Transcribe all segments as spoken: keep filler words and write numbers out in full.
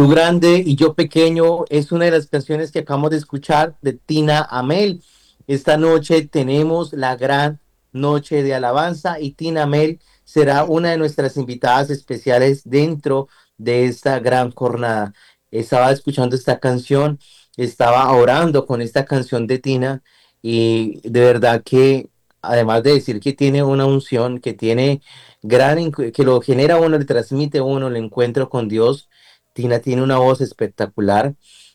Tú grande y yo pequeño es una de las canciones que acabamos de escuchar de Tina Amel. Esta noche tenemos la gran noche de alabanza y Tina Amel será una de nuestras invitadas especiales dentro de esta gran jornada. Estaba escuchando esta canción, estaba orando con esta canción de Tina y de verdad que además de decir que tiene una unción, que tiene gran, encu- que lo genera a uno, le transmite a uno el encuentro con Dios. Tina tiene una voz espectacular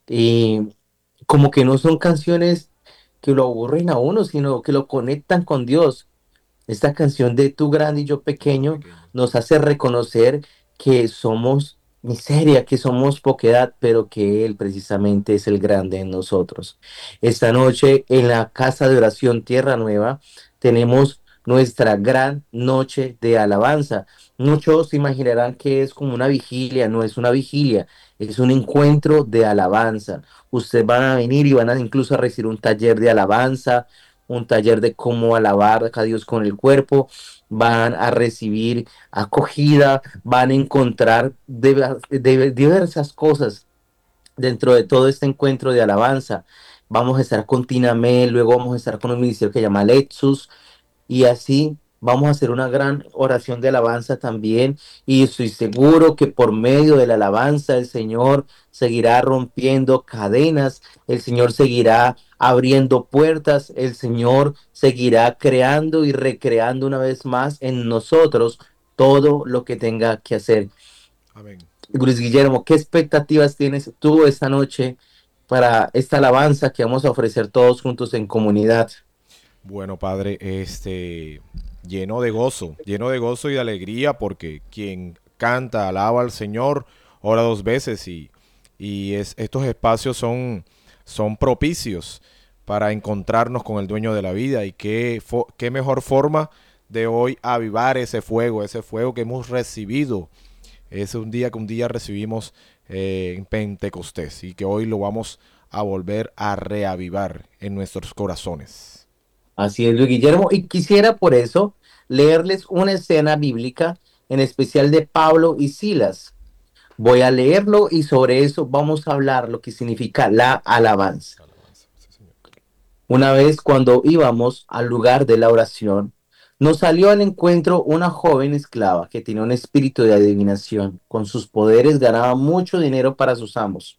y como que no son canciones que lo aburren a uno, sino que lo conectan con Dios. Esta canción de Tú grande y yo Yo pequeño pequeño. nos hace reconocer que somos miseria, que somos poquedad, pero que Él precisamente es el grande en nosotros. Esta noche en la casa de oración Tierra Nueva tenemos nuestra gran noche de alabanza. Muchos se imaginarán que es como una vigilia, no es una vigilia, es un encuentro de alabanza. Ustedes van a venir y van a incluso a recibir un taller de alabanza, un taller de cómo alabar a Dios con el cuerpo, van a recibir acogida, van a encontrar de, de, diversas cosas dentro de todo este encuentro de alabanza. Vamos a estar con Tinamel, luego vamos a estar con un ministerio que se llama Lexus, y así vamos a hacer una gran oración de alabanza también. Y estoy seguro que por medio de la alabanza el Señor seguirá rompiendo cadenas, el Señor seguirá abriendo puertas, el Señor seguirá creando y recreando una vez más en nosotros todo lo que tenga que hacer. Amén. Luis Guillermo, ¿qué expectativas tienes tú esta noche para esta alabanza que vamos a ofrecer todos juntos en comunidad? Bueno, Padre, este, lleno de gozo, lleno de gozo y de alegría, porque quien canta, alaba al Señor, ora dos veces y, y es, estos espacios son, son propicios para encontrarnos con el dueño de la vida y qué, fo- qué mejor forma de hoy avivar ese fuego, ese fuego que hemos recibido. Es un día que un día recibimos eh, en Pentecostés y que hoy lo vamos a volver a reavivar en nuestros corazones. Así es, Luis Guillermo. Y quisiera por eso leerles una escena bíblica, en especial de Pablo y Silas. Voy a leerlo y sobre eso vamos a hablar lo que significa la alabanza. Alabanza, sí, Señor. Una vez cuando íbamos al lugar de la oración, nos salió al encuentro una joven esclava que tenía un espíritu de adivinación. Con sus poderes ganaba mucho dinero para sus amos.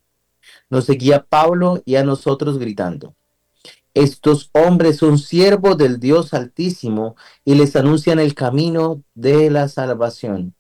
Nos seguía Pablo y a nosotros gritando: estos hombres son siervos del Dios Altísimo y les anuncian el camino de la salvación.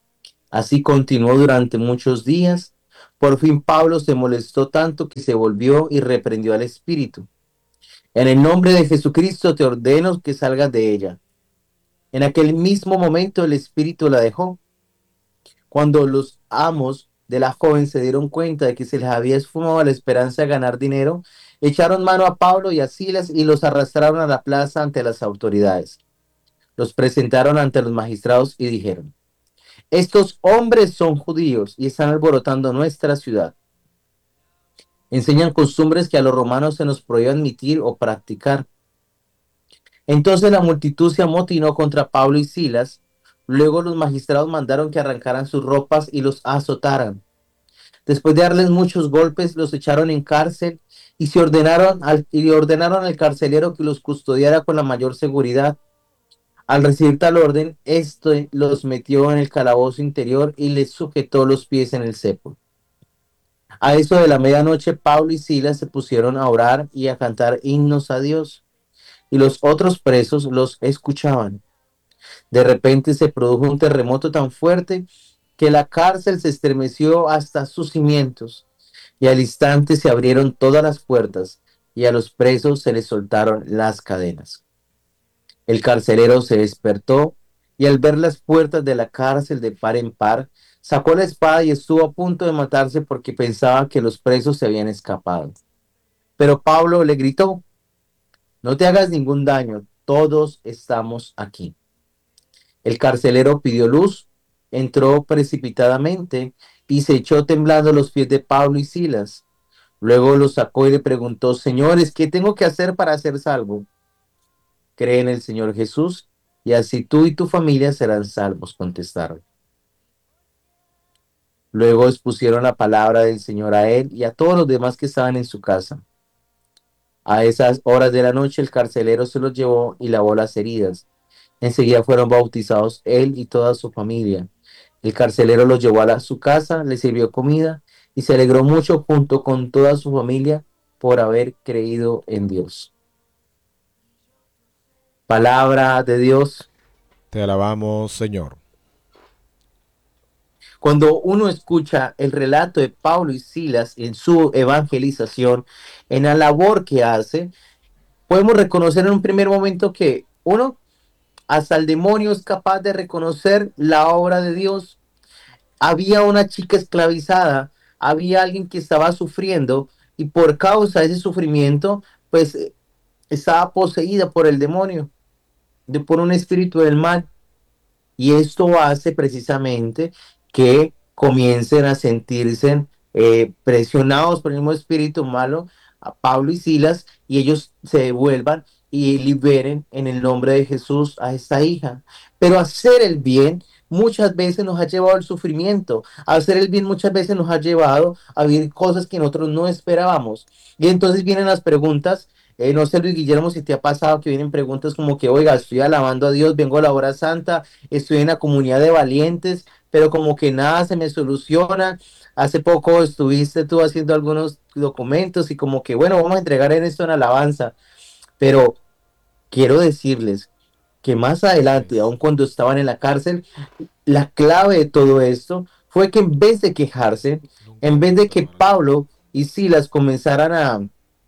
Así continuó durante muchos días. Por fin Pablo se molestó tanto que se volvió y reprendió al espíritu. En el nombre de Jesucristo te ordeno que salgas de ella. En aquel mismo momento el espíritu la dejó. Cuando los amos de la joven se dieron cuenta de que se les había esfumado la esperanza de ganar dinero, echaron mano a Pablo y a Silas y los arrastraron a la plaza ante las autoridades. Los presentaron ante los magistrados y dijeron: estos hombres son judíos y están alborotando nuestra ciudad. Enseñan costumbres que a los romanos se nos prohíbe admitir o practicar. Entonces la multitud se amotinó contra Pablo y Silas. Luego los magistrados mandaron que arrancaran sus ropas y los azotaran. Después de darles muchos golpes, los echaron en cárcel y se ordenaron al, y ordenaron al carcelero que los custodiara con la mayor seguridad. Al recibir tal orden, este los metió en el calabozo interior y les sujetó los pies en el cepo. A eso de la medianoche, Pablo y Silas se pusieron a orar y a cantar himnos a Dios, y los otros presos los escuchaban. De repente se produjo un terremoto tan fuerte que la cárcel se estremeció hasta sus cimientos, y al instante se abrieron todas las puertas y a los presos se les soltaron las cadenas. El carcelero se despertó y al ver las puertas de la cárcel de par en par, sacó la espada y estuvo a punto de matarse porque pensaba que los presos se habían escapado. Pero Pablo le gritó: no te hagas ningún daño, todos estamos aquí. El carcelero pidió luz, entró precipitadamente y se echó temblando a los pies de Pablo y Silas. Luego los sacó y le preguntó: señores, ¿qué tengo que hacer para ser salvo? Cree en el Señor Jesús y así tú y tu familia serán salvos, contestaron. Luego expusieron la palabra del Señor a él y a todos los demás que estaban en su casa. A esas horas de la noche el carcelero se los llevó y lavó las heridas. Enseguida fueron bautizados él y toda su familia. El carcelero los llevó a la- su casa, les sirvió comida y se alegró mucho junto con toda su familia por haber creído en Dios. Palabra de Dios. Te alabamos, Señor. Cuando uno escucha el relato de Pablo y Silas en su evangelización, en la labor que hace, podemos reconocer en un primer momento que uno, hasta el demonio es capaz de reconocer la obra de Dios. Había una chica esclavizada, había alguien que estaba sufriendo y por causa de ese sufrimiento, pues eh, estaba poseída por el demonio, de, por un espíritu del mal. Y esto hace precisamente que comiencen a sentirse eh, presionados por el mismo espíritu malo a Pablo y Silas y ellos se devuelvan y liberen en el nombre de Jesús a esta hija. Pero hacer el bien muchas veces nos ha llevado al sufrimiento. Hacer el bien muchas veces nos ha llevado a vivir cosas que nosotros no esperábamos. Y entonces vienen las preguntas. Eh, no sé, Luis Guillermo, si te ha pasado que vienen preguntas como que, oiga, estoy alabando a Dios, vengo a la hora santa, estoy en la comunidad de valientes, pero como que nada se me soluciona. Hace poco estuviste tú haciendo algunos documentos y como que, bueno, vamos a entregar en esto en alabanza, pero quiero decirles que más Así adelante, es. aun cuando estaban en la cárcel, la clave de todo esto fue que en vez de quejarse, Nunca en me vez de que faltará la alegría. Pablo y Silas comenzaran a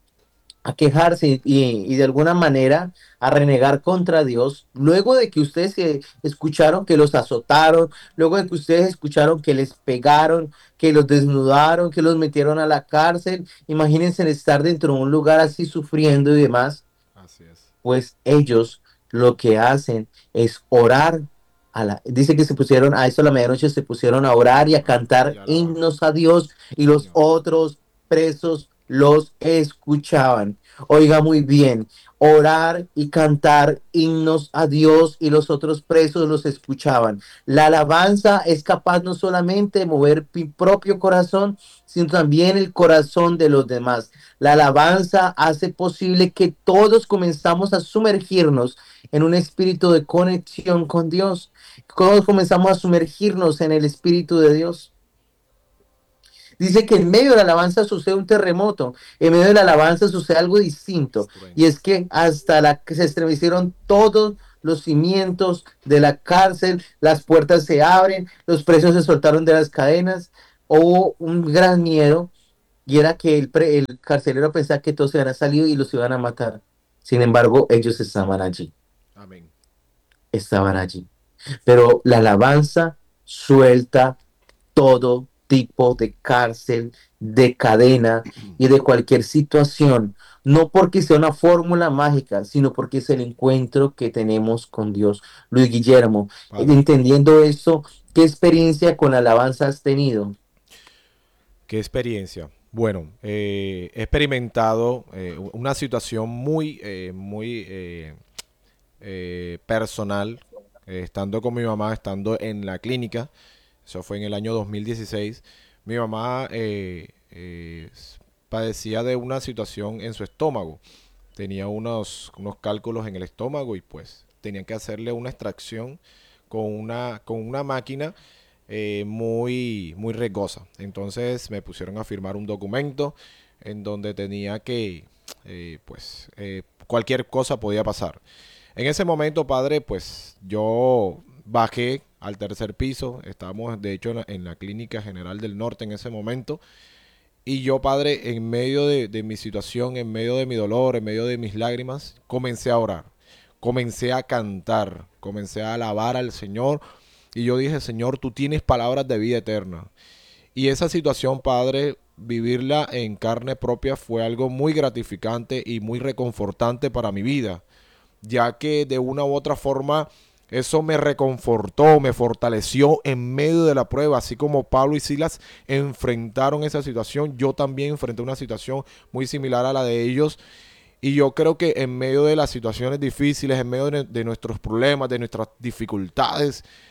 a quejarse y, y de alguna manera a renegar contra Dios, luego de que ustedes eh, escucharon que los azotaron, luego de que ustedes escucharon que les pegaron, que los desnudaron, que los metieron a la cárcel, imagínense estar dentro de un lugar así sufriendo y demás, Así es. pues ellos lo que hacen es orar. A la, dice que se pusieron a eso a la medianoche, se pusieron a orar y a Orar y cantar alabar. himnos a Dios y los Señor. otros presos los escuchaban. Oiga muy bien, orar y cantar himnos a Dios y los otros presos los escuchaban. La alabanza es capaz no solamente de mover mi propio corazón, sino también el corazón de los demás. La alabanza hace posible que todos comenzamos a sumergirnos en un espíritu de conexión con Dios. Todos comenzamos a sumergirnos en el espíritu de Dios. Dice que en medio de la alabanza sucede un terremoto, en medio de la alabanza sucede algo distinto, y Estruendo. es que hasta la que se estremecieron todos los cimientos de la cárcel, las puertas se abren, los presos se soltaron de las cadenas, hubo un gran miedo y era que el, pre, el carcelero pensaba que todos se habían salido y los iban a matar. Sin embargo, ellos estaban allí, Amén. estaban allí. Pero la alabanza suelta todo tipo de cárcel, de cadena y de cualquier situación. No porque sea una fórmula mágica, sino porque es el encuentro que tenemos con Dios. Luis Guillermo, Padre. entendiendo esto, ¿qué experiencia con la alabanza has tenido? ¿Qué experiencia? Bueno, eh, he experimentado eh, una situación muy, eh, muy eh, eh, personal, eh, estando con mi mamá, estando en la clínica. Eso fue en el año dos mil dieciséis. Mi mamá eh, eh, padecía de una situación en su estómago. Tenía unos, unos cálculos en el estómago y pues tenían que hacerle una extracción con una, con una máquina eh, muy, muy riesgosa. Entonces me pusieron a firmar un documento en donde tenía que, eh, pues, eh, cualquier cosa podía pasar. En ese momento, padre, pues yo bajé al tercer piso. Estábamos, de hecho, en la, en la Clínica General del Norte en ese momento. Y yo, padre, en medio de, de mi situación, en medio de mi dolor, en medio de mis lágrimas, comencé a orar. Comencé a cantar, comencé a alabar al Señor. Y yo dije, Señor, tú tienes palabras de vida eterna. Y esa situación, padre, vivirla en carne propia fue algo muy gratificante y muy reconfortante para mi vida, ya que de una u otra forma eso me reconfortó, me fortaleció en medio de la prueba, así como Pablo y Silas enfrentaron esa situación, yo también enfrenté una situación muy similar a la de ellos. Y yo creo que en medio de las situaciones difíciles, en medio de, de nuestros problemas, de nuestras dificultades,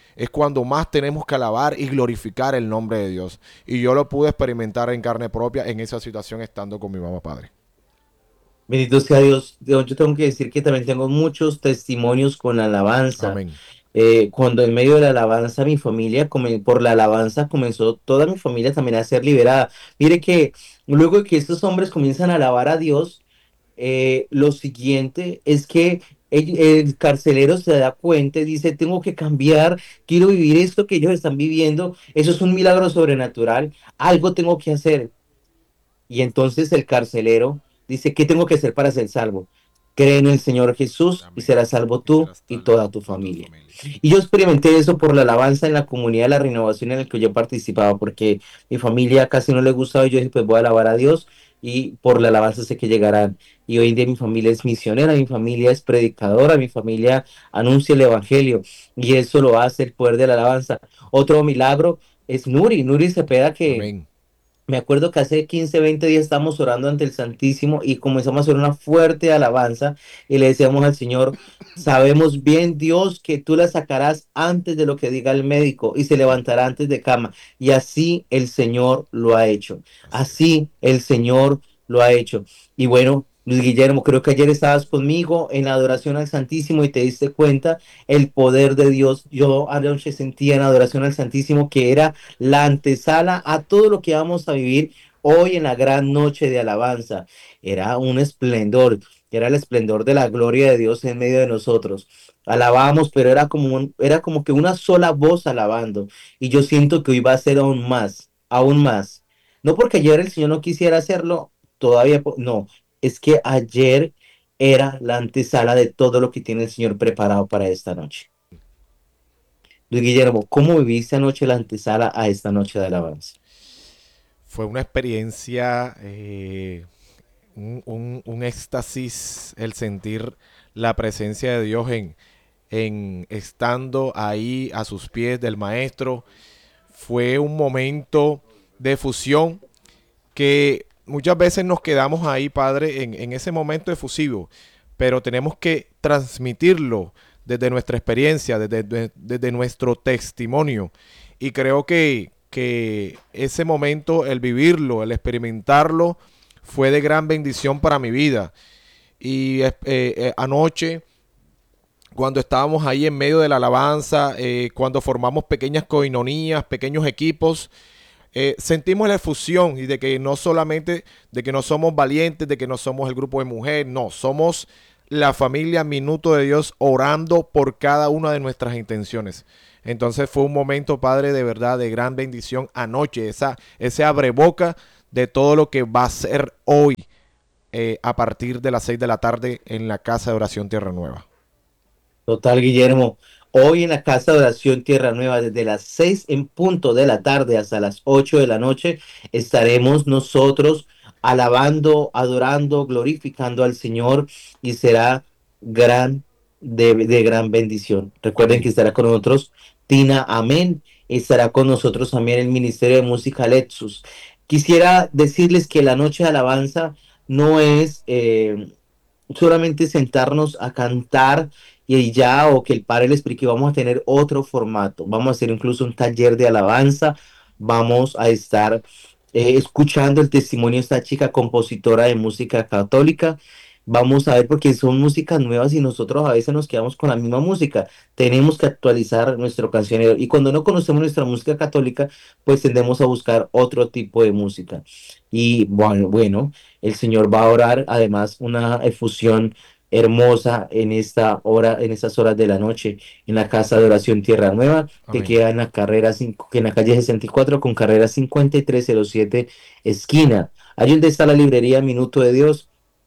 es cuando más tenemos que alabar y glorificar el nombre de Dios. Y yo lo pude experimentar en carne propia en esa situación estando con mi mamá, padre. Bendito sea Dios. Yo yo tengo que decir que también tengo muchos testimonios con la alabanza. Amén. Eh, cuando en medio de la alabanza mi familia, come- por la alabanza comenzó toda mi familia también a ser liberada. Mire que luego de que estos hombres comienzan a alabar a Dios, eh, lo siguiente es que el, el carcelero se da cuenta y dice, tengo que cambiar, quiero vivir esto que ellos están viviendo, eso es un milagro sobrenatural, algo tengo que hacer. Y entonces el carcelero dice, ¿qué tengo que hacer para ser salvo? Cree en el Señor Jesús y Amén. serás salvo Y tú serás y salvo toda tu tú y tu familia. familia. Y yo experimenté eso por la alabanza en la comunidad de la renovación en la que yo participaba, porque mi familia casi no le gustaba y yo dije, pues voy a alabar a Dios y por la alabanza sé que llegarán. Y hoy en día mi familia es misionera, mi familia es predicadora, mi familia anuncia el Evangelio y eso lo hace el poder de la alabanza. Otro milagro es Nuri, Nuri Cepeda que Amén. me acuerdo que hace quince veinte días estábamos orando ante el Santísimo y comenzamos a hacer una fuerte alabanza y le decíamos al Señor, sabemos bien Dios que tú la sacarás antes de lo que diga el médico y se Sí, levantará antes de cama. Y así el Señor lo ha hecho. así es. Así el Señor lo ha hecho. Y bueno, Luis Guillermo, creo que ayer estabas conmigo en la adoración al Santísimo y te diste cuenta el poder de Dios. Yo anoche sentía en adoración al Santísimo que era la antesala a todo lo que vamos a vivir hoy en la gran noche de alabanza. Era un esplendor, era el esplendor de la gloria de Dios en medio de nosotros. Alabábamos, pero era como, un- era como que una sola voz alabando. Y yo siento que hoy va a ser aún más, aún más. No porque ayer el Señor no quisiera hacerlo, todavía, po- no, es que ayer era la antesala de todo lo que tiene el Señor preparado para esta noche. Luis Guillermo, ¿cómo viviste anoche la antesala a esta noche de alabanza? Fue una experiencia, eh, un, un- un éxtasis, el sentir la presencia de Dios en, en estando ahí a sus pies del maestro. Fue un momento de fusión que muchas veces nos quedamos ahí, Padre, en, en ese momento efusivo, pero tenemos que transmitirlo desde nuestra experiencia, desde, de- desde nuestro testimonio. Y creo que, que ese momento, el vivirlo, el experimentarlo, fue de gran bendición para mi vida. Y eh, eh, anoche, cuando estábamos ahí en medio de la alabanza, eh, cuando formamos pequeñas coinonías, pequeños equipos, eh, sentimos la efusión y de que no solamente de que no somos valientes, de que no somos el grupo de mujer, no, somos la familia Minuto de Dios orando por cada una de nuestras intenciones. Entonces fue un momento, Padre, de verdad, de gran bendición anoche, esa, ese abreboca de todo lo que va a ser hoy eh, a partir de las seis de la tarde en la Casa de Oración Tierra Nueva. Total, Guillermo. Hoy en la Casa de Oración Tierra Nueva, desde las seis en punto de la tarde hasta las ocho de la noche, estaremos nosotros alabando, adorando, glorificando al Señor y será gran, de, de gran bendición. Recuerden que Amén. estará con nosotros Tina Amén, estará con nosotros también el Ministerio de Música Lexus. Quisiera decirles que la noche de alabanza no es... eh, solamente sentarnos a cantar y ya, o que el padre le explique, vamos a tener otro formato, vamos a hacer incluso un taller de alabanza, vamos a estar eh, escuchando el testimonio de esta chica compositora de música católica. Vamos a ver porque son músicas nuevas y nosotros a veces nos quedamos con la misma música. Tenemos que actualizar nuestro cancionero y cuando no conocemos nuestra música católica, pues tendemos a buscar otro tipo de música. Y bueno, bueno, el Señor va a orar, además, una efusión hermosa en esta hora, en estas horas de la noche, en la casa de oración Tierra Nueva, que Amén. queda en la carrera cinco, en la calle sesenta y cuatro con carrera cincuenta y tres cero siete esquina. Allí donde está la librería Minuto de Dios,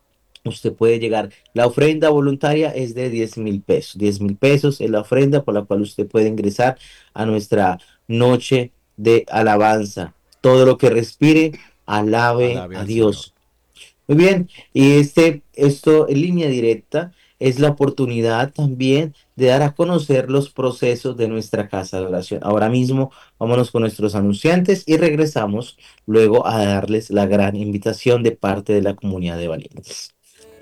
usted puede llegar. La ofrenda voluntaria es de diez mil pesos. Diez mil pesos es la ofrenda por la cual usted puede ingresar a nuestra noche de alabanza. Todo lo que respire, alabe Alabe a al Señor. Dios. Muy bien, y este, esto en línea directa es la oportunidad también de dar a conocer los procesos de nuestra casa de oración. Ahora mismo vámonos con nuestros anunciantes y regresamos luego a darles la gran invitación de parte de la comunidad de valientes.